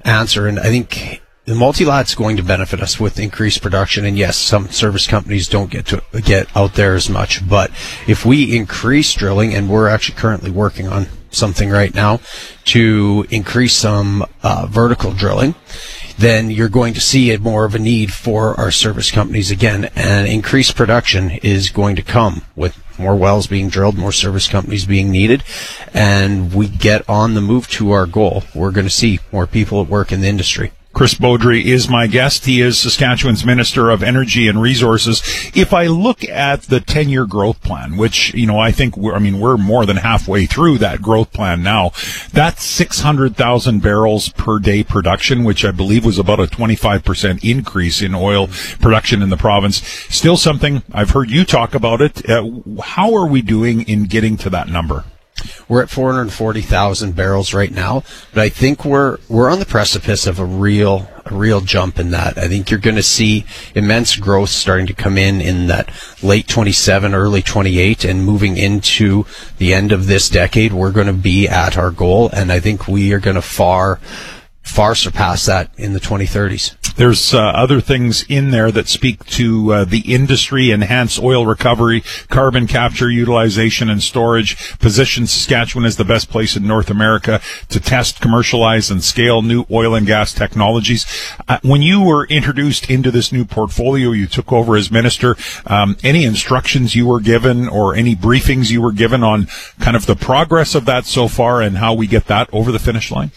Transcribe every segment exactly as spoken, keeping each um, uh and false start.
answer, and I think the multi-lat's going to benefit us with increased production. And yes, some service companies don't get to get out there as much, but if we increase drilling, and we're actually currently working on something right now to increase some uh, vertical drilling, then you're going to see a more of a need for our service companies again, and increased production is going to come with more wells being drilled, more service companies being needed, and we get on the move to our goal. We're going to see more people at work in the industry. Chris Beaudry is my guest. He is Saskatchewan's Minister of Energy and Resources. If I look at the ten-year growth plan, which, you know, I think we're, I mean, we're more than halfway through that growth plan now, that's six hundred thousand barrels per day production, which I believe was about a twenty-five percent increase in oil production in the province. Still something, I've heard you talk about it. Uh, how are we doing in getting to that number? We're at four hundred forty thousand barrels right now, but I think we're we're on the precipice of a real a real jump in that. I think you're going to see immense growth starting to come in in that late twenty-seven, early twenty-eight, and moving into the end of this decade, we're going to be at our goal, and I think we are going to far far surpass that in the twenty thirties. There's uh, other things in there that speak to uh, the industry, enhanced oil recovery, carbon capture, utilization, and storage, position Saskatchewan as the best place in North America to test, commercialize, and scale new oil and gas technologies. Uh, when you were introduced into this new portfolio, you took over as minister, um, any instructions you were given or any briefings you were given on kind of the progress of that so far and how we get that over the finish line?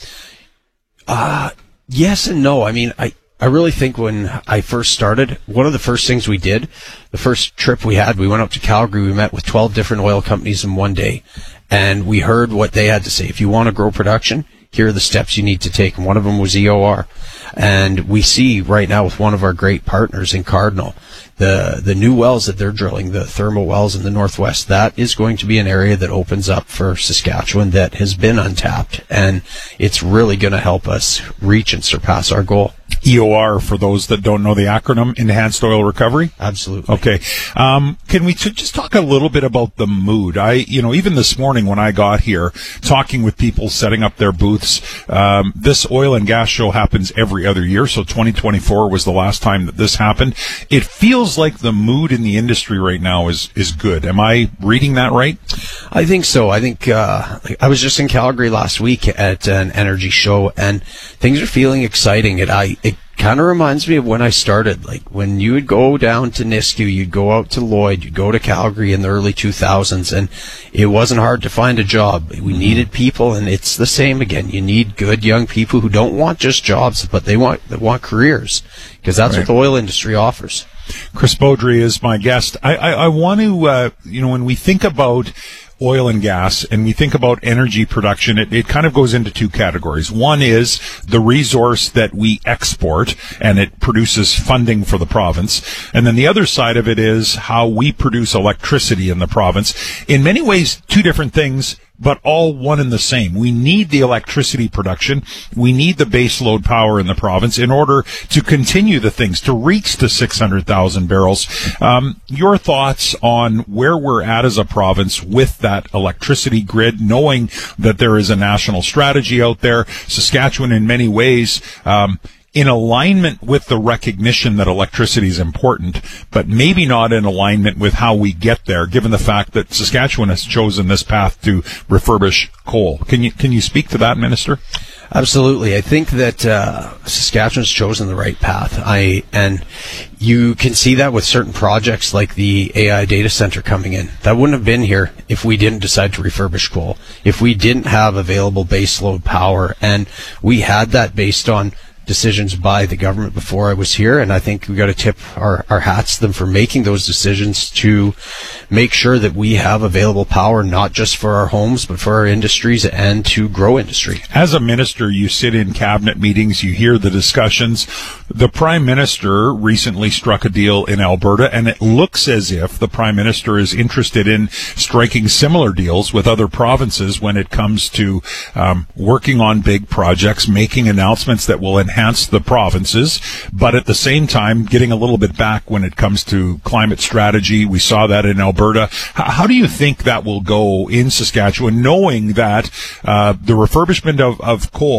Uh, yes and no. I mean, I, I really think when I first started, one of the first things we did, the first trip we had, we went up to Calgary, we met with twelve different oil companies in one day, and we heard what they had to say. If you want to grow production, here are the steps you need to take, and one of them was E O R. And we see right now with one of our great partners in Cardinal, the the new wells that they're drilling, the thermal wells in the northwest, that is going to be an area that opens up for Saskatchewan that has been untapped, and it's really going to help us reach and surpass our goal. E O R, for those that don't know the acronym, Enhanced Oil Recovery? Absolutely. Okay. Um, can we t- just talk a little bit about the mood? I, you know, even this morning when I got here, talking with people setting up their booths, um, this oil and gas show happens every other year, so twenty twenty-four was the last time that this happened. It feels like the mood in the industry right now is, is good. Am I reading that right? I think so. I think, uh, I was just in Calgary last week at an energy show, and things are feeling exciting. It, I, it kind of reminds me of when I started, like when you would go down to Nisku, you'd go out to Lloyd, you'd go to Calgary in the early two thousands, and it wasn't hard to find a job. We needed people, and it's the same again. You need good young people who don't want just jobs, but they want they want careers, because that's right. what the oil industry offers. Chris Beaudry is my guest. I, I, I want to, uh, you know, when we think about oil and gas and we think about energy production, it, it kind of goes into two categories. One is the resource that we export, and it produces funding for the province. And then the other side of it is how we produce electricity in the province. In many ways, two different things, but all one and the same. We need the electricity production. We need the base load power in the province in order to continue the things, to reach the six hundred thousand barrels. Um, your thoughts on where we're at as a province with that electricity grid, knowing that there is a national strategy out there. Saskatchewan, in many ways, um, in alignment with the recognition that electricity is important, but maybe not in alignment with how we get there, given the fact that Saskatchewan has chosen this path to refurbish coal. Can you can you speak to that, Minister? Absolutely. I think that uh, Saskatchewan's chosen the right path. I and you can see that with certain projects like the A I data center coming in. That wouldn't have been here if we didn't decide to refurbish coal, if we didn't have available baseload power, and we had that based on decisions by the government before I was here, and I think we got to tip our, our hats to them for making those decisions to make sure that we have available power, not just for our homes, but for our industries and to grow industry. As a minister, you sit in cabinet meetings, you hear the discussions. The Prime Minister recently struck a deal in Alberta, and it looks as if the Prime Minister is interested in striking similar deals with other provinces when it comes to um, working on big projects, making announcements that will enhance the provinces, but at the same time getting a little bit back when it comes to climate strategy. We saw that in Alberta. H- how do you think that will go in Saskatchewan, knowing that uh, the refurbishment of, of coal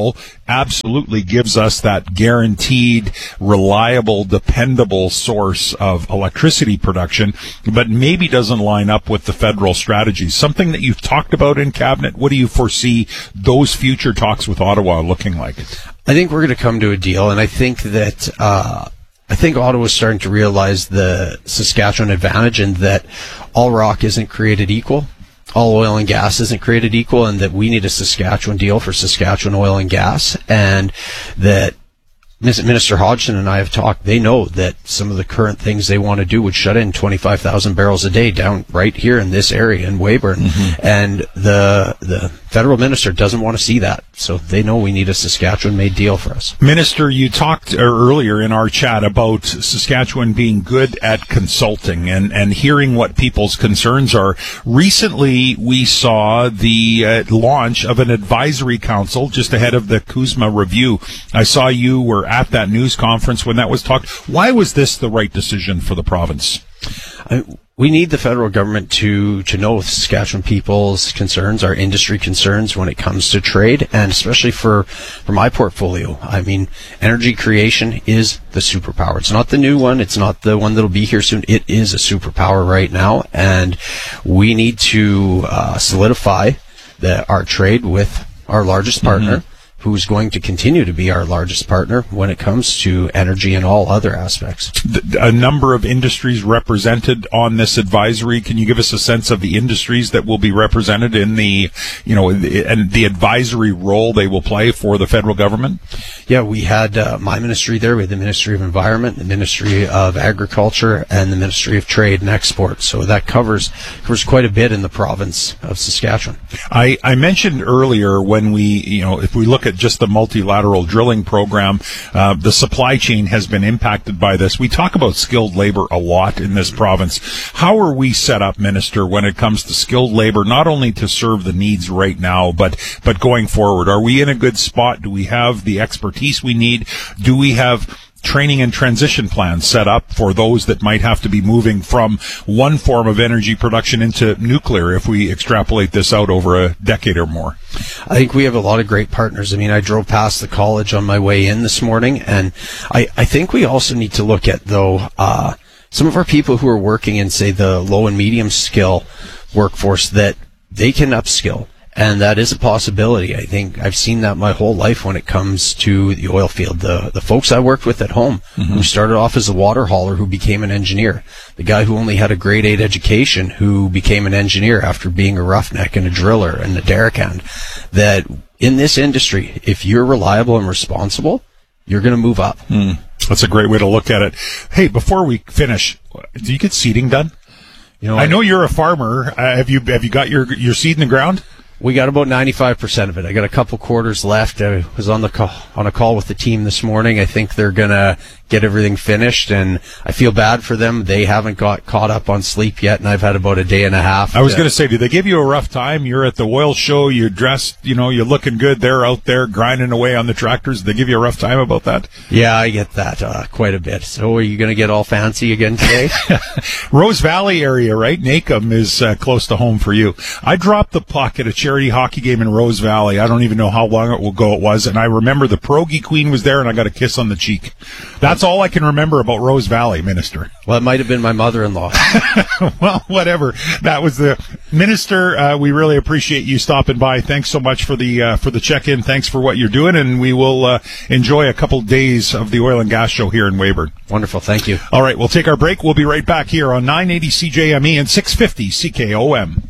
absolutely gives us that guaranteed, reliable, dependable source of electricity production, but maybe doesn't line up with the federal strategies. Something that you've talked about in Cabinet. What do you foresee those future talks with Ottawa looking like? I think we're going to come to a deal, and I think that uh, I think Ottawa's starting to realize the Saskatchewan advantage, and that all rock isn't created equal. All oil and gas isn't created equal, and that we need a Saskatchewan deal for Saskatchewan oil and gas, and that Minister Hodgson and I have talked. They know that some of the current things they want to do would shut in twenty-five thousand barrels a day down right here in this area in Weyburn. Mm-hmm. And the the federal minister doesn't want to see that. So they know we need a Saskatchewan-made deal for us. Minister, you talked earlier in our chat about Saskatchewan being good at consulting and, and hearing what people's concerns are. Recently, we saw the uh, launch of an advisory council just ahead of the CUSMA review. I saw you were at that news conference when that was talked. Why was this the right decision for the province? I, we need the federal government to to know Saskatchewan people's concerns, our industry concerns when it comes to trade, and especially for, for my portfolio. I mean, energy creation is the superpower. It's not the new one. It's not the one that'll be here soon. It is a superpower right now, and we need to uh, solidify the, our trade with our largest partner. Mm-hmm. Who's going to continue to be our largest partner when it comes to energy and all other aspects. A number of industries represented on this advisory. Can you give us a sense of the industries that will be represented in the, you know, and the advisory role they will play for the federal government? Yeah, we had uh, my ministry there. We had the Ministry of Environment, the Ministry of Agriculture, and the Ministry of Trade and Export. So that covers covers quite a bit in the province of Saskatchewan. I, I mentioned earlier when we, you know, if we look at just the multilateral drilling program, uh, the supply chain has been impacted by this. We talk about skilled labor a lot in this province. How are we set up, Minister, when it comes to skilled labor, not only to serve the needs right now, but but going forward? Are we in a good spot? Do we have the expertise we need? Do we have training and transition plans set up for those that might have to be moving from one form of energy production into nuclear if we extrapolate this out over a decade or more? I think we have a lot of great partners. I mean, I drove past the college on my way in this morning, and I, I think we also need to look at, though, uh, some of our people who are working in, say, the low and medium skill workforce, that they can upskill. And that is a possibility. I think I've seen that my whole life when it comes to the oil field. The the folks I worked with at home, mm-hmm. who started off as a water hauler who became an engineer. The guy who only had a grade eight education who became an engineer after being a roughneck and a driller and a derrick hand. That in this industry, if you're reliable and responsible, you're going to move up. Mm. That's a great way to look at it. Hey, before we finish, do you get seeding done? You know, I know you're a farmer. Uh, have you have you got your your seed in the ground? We got about ninety-five percent of it. I got a couple quarters left. I was on the call, on a call with the team this morning. I think they're going to get everything finished, and I feel bad for them. They haven't got caught up on sleep yet, and I've had about a day and a half. I was going to say, do they give you a rough time? You're at the oil show, you're dressed, you know, you're looking good. They're out there grinding away on the tractors. They give you a rough time about that? Yeah, I get that uh, quite a bit. So are you going to get all fancy again today? Rose Valley area, right? Nacum is uh, close to home for you. I dropped the puck at a charity hockey game in Rose Valley. I don't even know how long ago it was, and I remember the Pierogi Queen was there, and I got a kiss on the cheek. That's all I can remember about Rose Valley, Minister. Well, it might have been my mother-in-law. Well, whatever. That was the Minister. Uh, we really appreciate you stopping by. Thanks so much for the uh, for the check-in. Thanks for what you're doing, and we will uh, enjoy a couple days of the Oil and Gas Show here in Weyburn. Wonderful. Thank you. All right, we'll take our break. We'll be right back here on nine eighty C J M E and six fifty C K O M.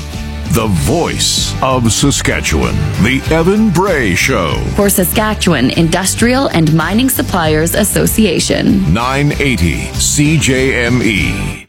The voice of Saskatchewan, the Evan Bray Show. For Saskatchewan Industrial and Mining Suppliers Association. nine eighty C J M E.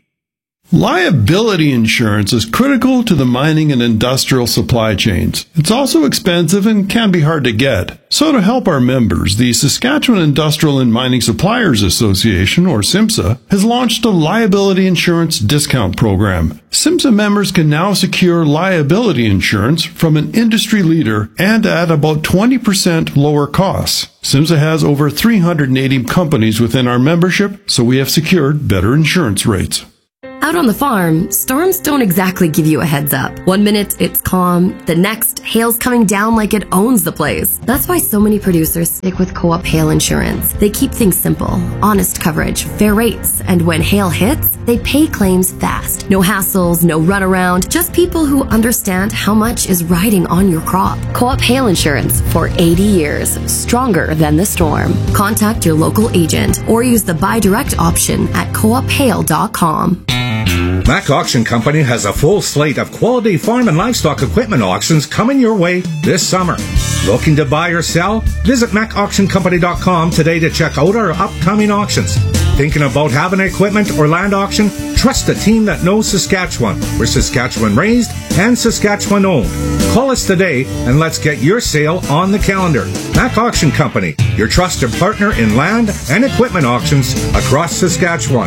Liability insurance is critical to the mining and industrial supply chains. It's also expensive and can be hard to get. So to help our members, the Saskatchewan Industrial and Mining Suppliers Association, or SIMSA, has launched a liability insurance discount program. SIMSA members can now secure liability insurance from an industry leader and at about twenty percent lower costs. SIMSA has over three hundred eighty companies within our membership, so we have secured better insurance rates. Out on the farm, storms don't exactly give you a heads up. One minute it's calm, the next, hail's coming down like it owns the place. That's why so many producers stick with Co-op Hail Insurance. They keep things simple, honest coverage, fair rates, and when hail hits, they pay claims fast. No hassles, no runaround, just people who understand how much is riding on your crop. Co-op Hail Insurance for eighty years, stronger than the storm. Contact your local agent or use the buy direct option at co op hail dot com. Mac Auction Company has a full slate of quality farm and livestock equipment auctions coming your way this summer. Looking to buy or sell? Visit mac auction company dot com today to check out our upcoming auctions. Thinking about having an equipment or land auction? Trust a team that knows Saskatchewan. We're Saskatchewan raised and Saskatchewan owned. Call us today and let's get your sale on the calendar. Mac Auction Company, your trusted partner in land and equipment auctions across Saskatchewan.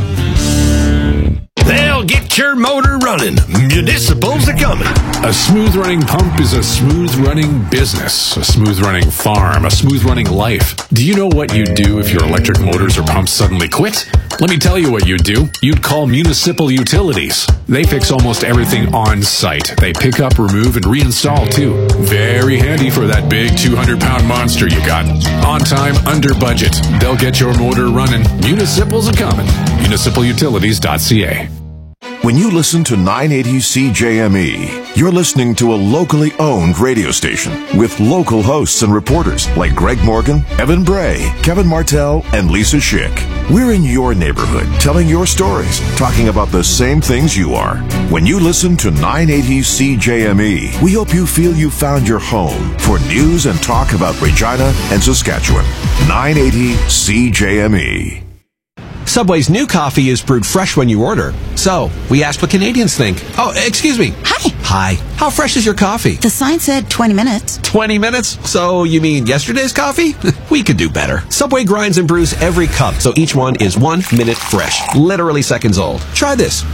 They'll get your motor running. Municipals are coming. A smooth-running pump is a smooth-running business, a smooth-running farm, a smooth-running life. Do you know what you'd do if your electric motors or pumps suddenly quit? Let me tell you what you'd do. You'd call Municipal Utilities. They fix almost everything on site. They pick up, remove, and reinstall, too. Very handy for that big two hundred pound monster you got. On time, under budget. They'll get your motor running. Municipals are coming. municipal utilities dot c a. When you listen to nine eighty C J M E, you're listening to a locally owned radio station with local hosts and reporters like Greg Morgan, Evan Bray, Kevin Martell, and Lisa Schick. We're in your neighborhood, telling your stories, talking about the same things you are. When you listen to nine eighty C J M E, we hope you feel you found your home for news and talk about Regina and Saskatchewan. nine eighty C J M E. Subway's new coffee is brewed fresh when you order. So, we asked what Canadians think. Oh, excuse me. Hi. Hi. How fresh is your coffee? The sign said twenty minutes. twenty minutes? So, you mean yesterday's coffee? We could do better. Subway grinds and brews every cup, so each one is one minute fresh. Literally seconds old. Try this.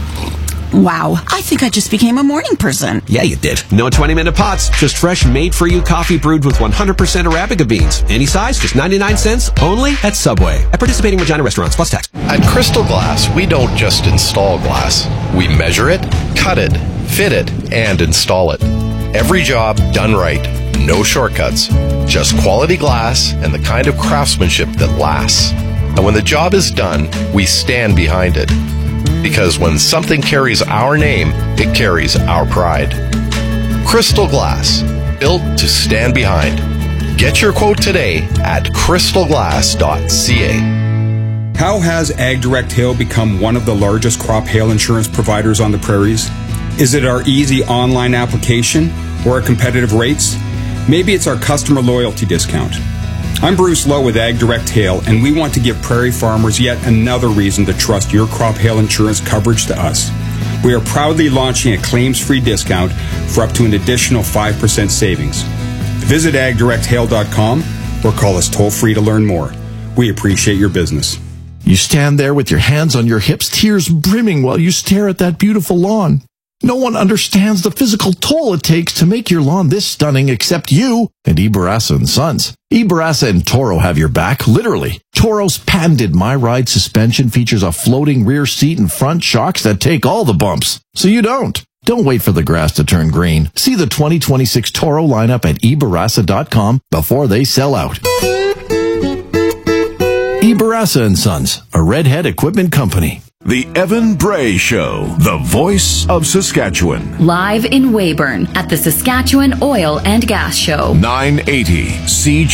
Wow, I think I just became a morning person. Yeah, you did. No twenty-minute pots, just fresh, made-for-you coffee brewed with one hundred percent Arabica beans. Any size, just ninety-nine cents, only at Subway. At participating Regina restaurants, plus tax. At Crystal Glass, we don't just install glass. We measure it, cut it, fit it, and install it. Every job done right. No shortcuts. Just quality glass and the kind of craftsmanship that lasts. And when the job is done, we stand behind it. Because when something carries our name, it carries our pride. Crystal Glass, built to stand behind. Get your quote today at crystal glass dot c a. How has AgDirect Hail become one of the largest crop hail insurance providers on the prairies? Is it our easy online application or our competitive rates? Maybe it's our customer loyalty discount. I'm Bruce Lowe with AgDirect Hail, and we want to give prairie farmers yet another reason to trust your crop hail insurance coverage to us. We are proudly launching a claims-free discount for up to an additional five percent savings. Visit ag direct hail dot com or call us toll-free to learn more. We appreciate your business. You stand there with your hands on your hips, tears brimming while you stare at that beautiful lawn. No one understands the physical toll it takes to make your lawn this stunning except you and Ibarasa and Sons. Ibarasa and Toro have your back, literally. Toro's patented My Ride suspension features a floating rear seat and front shocks that take all the bumps, so you don't. Don't wait for the grass to turn green. See the twenty twenty-six Toro lineup at ibarasa dot com before they sell out. Ibarasa and Sons, a Redhead equipment company. The Evan Bray Show, the voice of Saskatchewan. Live in Weyburn at the Saskatchewan Oil and Gas Show. nine eighty C J.